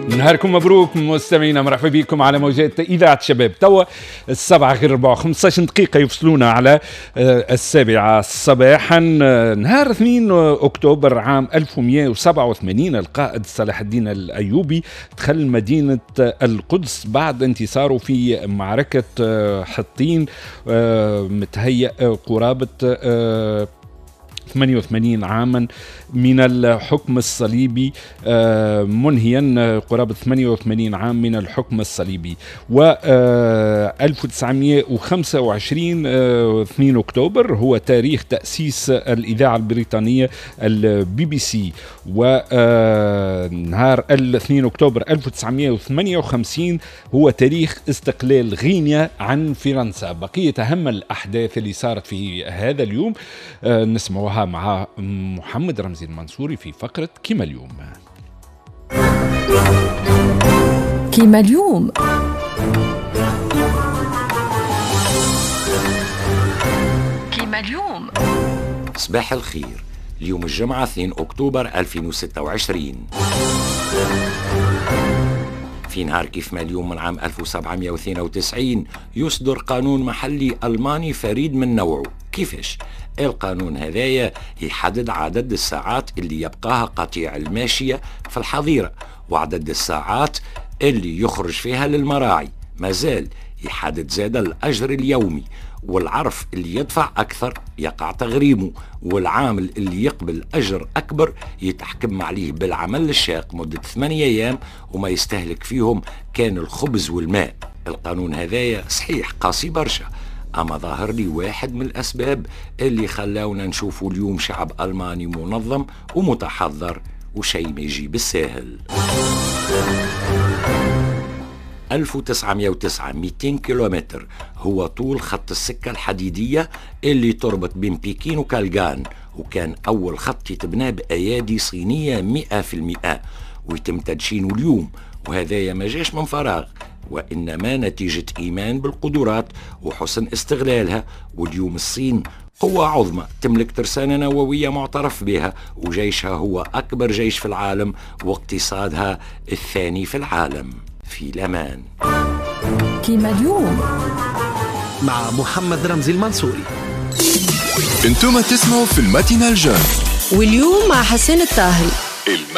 نهاركم مبروك مستمعينا، مرحبا بكم على موجات إذاعة شباب. توا 7:54 يفصلونا على 7 صباحا نهار 2 أكتوبر عام 1187. القائد صلاح الدين الأيوبي دخل مدينة القدس بعد انتصاره في معركة حطين، متهيأ قرابة 88 عاما من الحكم الصليبي، منهيا قرابة 88 عام من الحكم الصليبي. و 1925 2 أكتوبر هو تاريخ تأسيس الإذاعة البريطانية البي بي سي. ونهار 2 أكتوبر 1958 هو تاريخ استقلال غينيا عن فرنسا. بقية أهم الأحداث اللي صارت في هذا اليوم نسمعوها مع محمد رمزي المنصوري في فقرة كيما اليوم. كيما اليوم. كيما اليوم. صباح الخير. اليوم الجمعة 2 أكتوبر 2026. في نهار كيف ما اليوم من عام 1792 يصدر قانون محلي ألماني فريد من نوعه. كيفاش؟ القانون هذايا يحدد عدد الساعات اللي يبقاها قطيع الماشية في الحظيرة وعدد الساعات اللي يخرج فيها للمراعي. مازال يحدد زاد الأجر اليومي، والعرف اللي يدفع أكثر يقع تغريمه، والعامل اللي يقبل أجر أكبر يتحكم عليه بالعمل الشاق مدة 8 أيام وما يستهلك فيهم كان الخبز والماء. القانون هذايا صحيح قاسي برشا، أما ظاهر لي واحد من الأسباب اللي خلاونا نشوفوا اليوم شعب ألماني منظم ومتحضر وشي ما يجي بالساهل. 1909 200 كيلومتر هو طول خط السكة الحديدية اللي تربط بين بكين وكالغان، وكان أول خط يتبنى بأيادي صينية 100%، ويتم تدشينه اليوم. وهذا ما جاش من فراغ، وإنما نتيجة إيمان بالقدرات وحسن استغلالها. واليوم الصين قوة عظمى تملك ترسانة نووية معترف بها، وجيشها هو أكبر جيش في العالم، واقتصادها الثاني في العالم. في الأمان. كيما اليوم مع محمد رمزي المنصوري. انتم تسمعوا في الماتينال جون، واليوم مع حسين الطاهري.